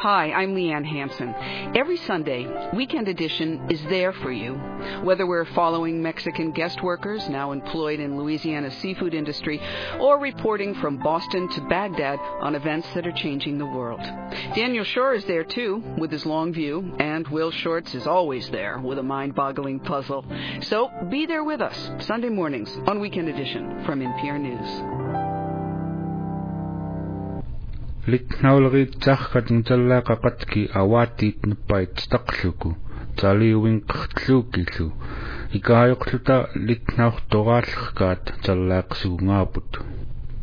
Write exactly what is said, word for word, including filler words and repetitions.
Hi, I'm Leanne Hampson. Every Sunday, Weekend Edition is there for you. Whether we're following Mexican guest workers now employed in Louisiana's seafood industry or reporting from Boston to Baghdad on events that are changing the world. Daniel Shore is there too with his long view, and Will Shortz is always there with a mind-boggling puzzle. So be there with us Sunday mornings on Weekend Edition from N P R News. Litnaulrit tsakhatn tallaqaqatki awatit npait taqluku taliuwin qtlukilu ikaayuqluta litnauq toraalqaat tallaqsuungaaput